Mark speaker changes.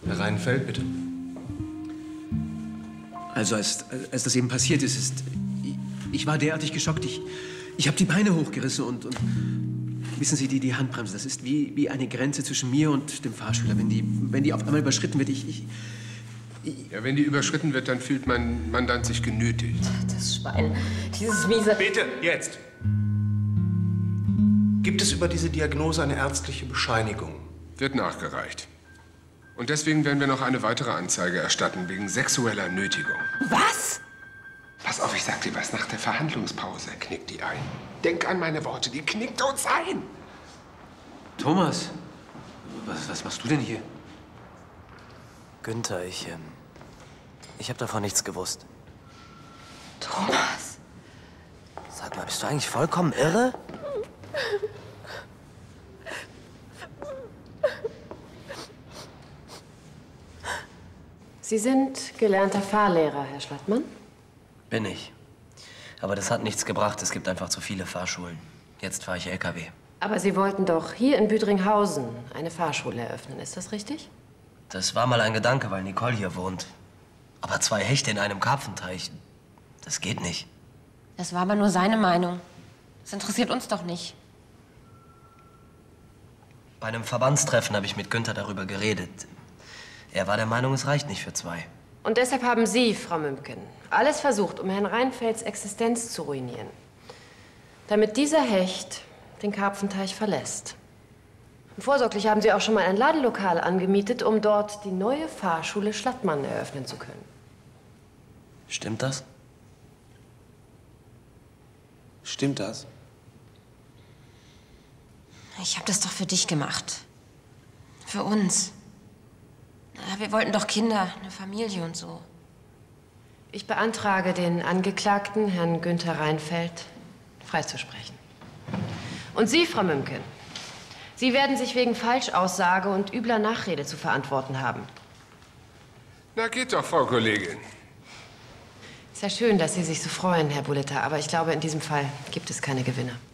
Speaker 1: Herr Reinfeldt, bitte.
Speaker 2: Also, als das eben passiert ist, ich war derartig geschockt. Ich habe die Beine hochgerissen und wissen Sie, die Handbremse, das ist wie eine Grenze zwischen mir und dem Fahrschüler. Wenn die auf einmal überschritten wird,
Speaker 3: Ja, wenn die überschritten wird, dann fühlt mein Mandant sich genötigt.
Speaker 4: Das Schwein, dieses miese...
Speaker 1: Bitte, jetzt! Gibt es über diese Diagnose eine ärztliche Bescheinigung?
Speaker 3: Wird nachgereicht. Und deswegen werden wir noch eine weitere Anzeige erstatten, wegen sexueller Nötigung.
Speaker 4: Was?
Speaker 3: Pass auf, ich sag dir was, nach der Verhandlungspause knickt die ein. Denk an meine Worte, die knickt uns ein.
Speaker 2: Thomas, was machst du denn hier?
Speaker 5: Günther, ich habe davon nichts gewusst.
Speaker 4: Thomas.
Speaker 5: Sag mal, bist du eigentlich vollkommen irre?
Speaker 6: Sie sind gelernter Fahrlehrer, Herr Schlattmann?
Speaker 5: Bin ich. Aber das hat nichts gebracht. Es gibt einfach zu viele Fahrschulen. Jetzt fahre ich LKW.
Speaker 6: Aber Sie wollten doch hier in Büdringhausen eine Fahrschule eröffnen, ist das richtig?
Speaker 5: Das war mal ein Gedanke, weil Nicole hier wohnt. Aber 2 Hechte in einem Karpfenteich, das geht nicht.
Speaker 4: Das war aber nur seine Meinung. Das interessiert uns doch nicht.
Speaker 5: Bei einem Verbandstreffen habe ich mit Günther darüber geredet. Er war der Meinung, es reicht nicht für 2.
Speaker 6: Und deshalb haben Sie, Frau Mümpken, alles versucht, um Herrn Reinfeldts Existenz zu ruinieren. Damit dieser Hecht den Karpfenteich verlässt. Und vorsorglich haben Sie auch schon mal ein Ladenlokal angemietet, um dort die neue Fahrschule Schlattmann eröffnen zu können.
Speaker 5: Stimmt das?
Speaker 2: Stimmt das?
Speaker 4: Ich habe das doch für dich gemacht. Für uns. Ja, wir wollten doch Kinder, eine Familie und so.
Speaker 6: Ich beantrage den Angeklagten, Herrn Günther Reinfeldt, freizusprechen. Und Sie, Frau Mümpken, Sie werden sich wegen Falschaussage und übler Nachrede zu verantworten haben.
Speaker 3: Na, geht doch, Frau Kollegin.
Speaker 6: Ist ja schön, dass Sie sich so freuen, Herr Bullitter, aber ich glaube, in diesem Fall gibt es keine Gewinner.